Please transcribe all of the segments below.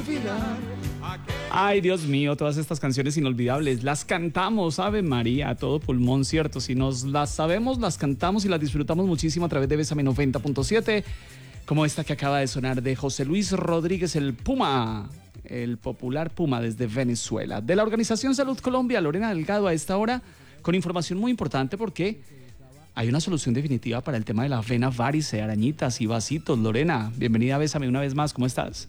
Ay, Dios mío, todas estas canciones inolvidables las cantamos, Ave María, a todo pulmón, ¿cierto? Si nos las sabemos, las cantamos y las disfrutamos muchísimo a través de Bésame 90.7, como esta que acaba de sonar de José Luis Rodríguez, el Puma, el popular Puma desde Venezuela. De la Organización Salud Colombia, Lorena Delgado a esta hora con información muy importante porque hay una solución definitiva para el tema de la vena varice, arañitas y vasitos. Lorena, bienvenida a Bésame una vez más, ¿cómo estás?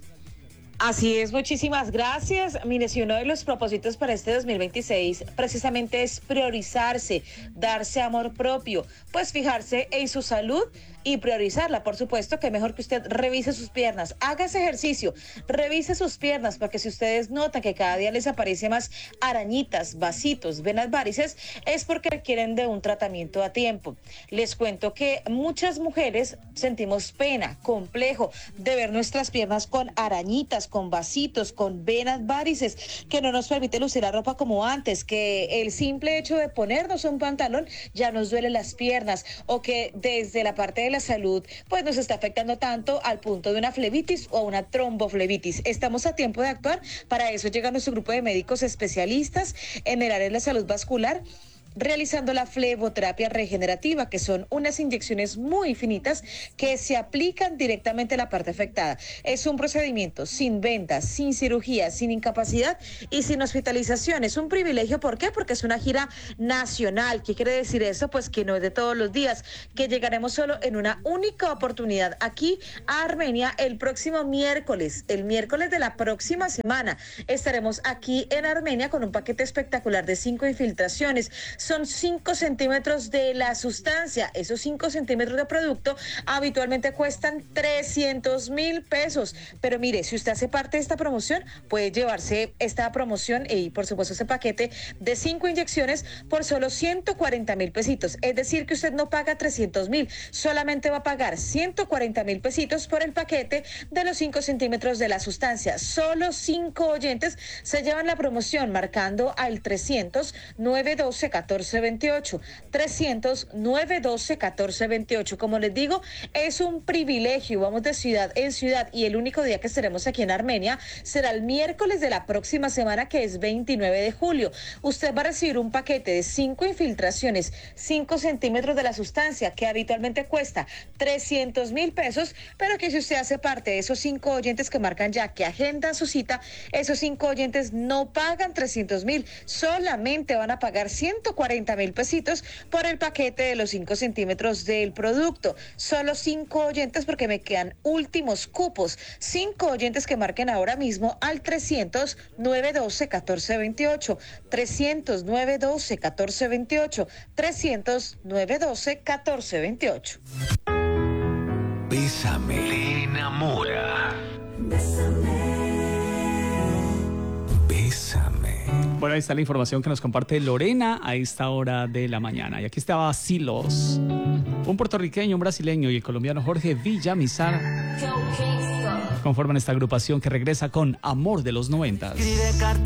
Así es, muchísimas gracias. Mire, si uno de los propósitos para este 2026 precisamente es priorizarse, darse amor propio, pues fijarse en su salud y priorizarla, por supuesto, que mejor que usted revise sus piernas, haga ese ejercicio, revise sus piernas, porque si ustedes notan que cada día les aparece más arañitas, vasitos, venas varices, es porque requieren de un tratamiento a tiempo. Les cuento que muchas mujeres sentimos pena, complejo de ver nuestras piernas con arañitas, con vasitos, con venas varices, que no nos permite lucir la ropa como antes, que el simple hecho de ponernos un pantalón ya nos duele las piernas, o que desde la parte de la salud pues nos está afectando tanto al punto de una flebitis o una tromboflebitis. Estamos a tiempo de actuar. Para eso llega nuestro grupo de médicos especialistas en el área de la salud vascular, realizando la fleboterapia regenerativa, que son unas inyecciones muy finitas que se aplican directamente a la parte afectada. Es un procedimiento sin vendas, sin cirugía, sin incapacidad y sin hospitalización. Es un privilegio, ¿por qué? Porque es una gira nacional. ¿Qué quiere decir eso? Pues que no es de todos los días, que llegaremos solo en una única oportunidad aquí a Armenia el próximo miércoles, el miércoles de la próxima semana. Estaremos aquí en Armenia con un paquete espectacular de 5 infiltraciones. Son 5 centímetros de la sustancia. Esos 5 centímetros de producto habitualmente cuestan 300,000 pesos. Pero mire, si usted hace parte de esta promoción, puede llevarse esta promoción y por supuesto ese paquete de 5 inyecciones por solo 140,000 pesitos. Es decir, que usted no paga 300,000, solamente va a pagar 140,000 pesitos por el paquete de los 5 centímetros de la sustancia. Solo 5 oyentes se llevan la promoción marcando al 300-912-1428. 300-912-1428. Como les digo, es un privilegio. Vamos de ciudad en ciudad y el único día que estaremos aquí en Armenia será el miércoles de la próxima semana, que es 29 de julio. Usted va a recibir un paquete de 5 infiltraciones, 5 centímetros de la sustancia, que habitualmente cuesta 300,000 pesos, pero que si usted hace parte de esos 5 oyentes que marcan ya que agendan su cita, esos 5 oyentes no pagan 300,000, solamente van a pagar 140,000 pesitos por el paquete de los 5 centímetros del producto. Solo 5 oyentes, porque me quedan últimos cupos. 5 oyentes que marquen ahora mismo al 300-912-1428. 300-912-1428. 300-912-1428. Bésame. Le enamora. Bésame. Bueno, ahí está la información que nos comparte Lorena a esta hora de la mañana. Y aquí estaba Silos, un puertorriqueño, un brasileño y el colombiano Jorge Villamizar conforman esta agrupación que regresa con Amor de los 90.